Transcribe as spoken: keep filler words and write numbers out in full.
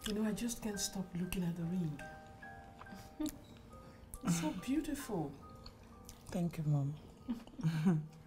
You know, I just can't stop looking at the ring. It's so beautiful. Thank you, Mom.